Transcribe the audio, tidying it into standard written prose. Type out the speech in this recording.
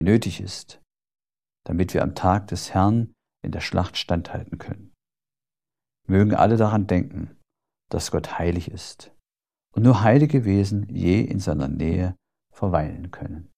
nötig ist, damit wir am Tag des Herrn in der Schlacht standhalten können. Mögen alle daran denken, dass Gott heilig ist und nur heilige Wesen je in seiner Nähe verweilen können.